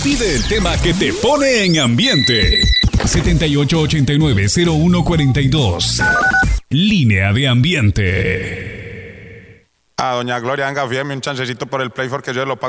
Pide el tema que te pone en ambiente. 7889-0142. Línea de ambiente. A doña Gloria, venga, fíjeme un chancecito por el Play porque yo lo pago.